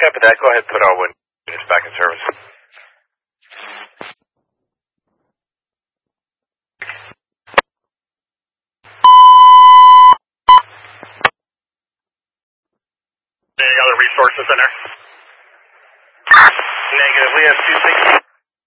Copy that. Go ahead and put all units back in service. Any other resources in there? Negative. We have 260.